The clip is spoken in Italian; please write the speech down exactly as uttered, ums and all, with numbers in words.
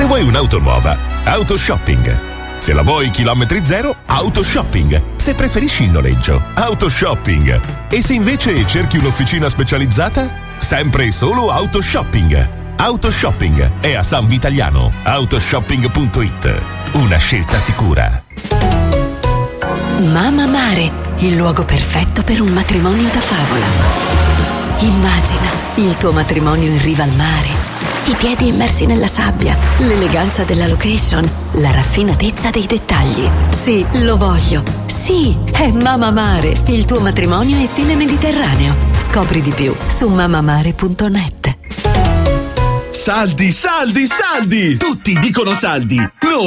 Se vuoi un'auto nuova, Autoshopping. Se la vuoi chilometri zero, Autoshopping. Se preferisci il noleggio, Autoshopping. E se invece cerchi un'officina specializzata, sempre e solo Autoshopping. Autoshopping è a San Vitaliano. Autoshopping punto it. Una scelta sicura. Mama Mare, il luogo perfetto per un matrimonio da favola. Immagina il tuo matrimonio in riva al mare. I piedi immersi nella sabbia, l'eleganza della location, la raffinatezza dei dettagli. Sì, lo voglio. Sì, è Mama Mare, il tuo matrimonio in stile mediterraneo. Scopri di più su mamamare punto net. Saldi, saldi, saldi! Tutti dicono saldi! Noi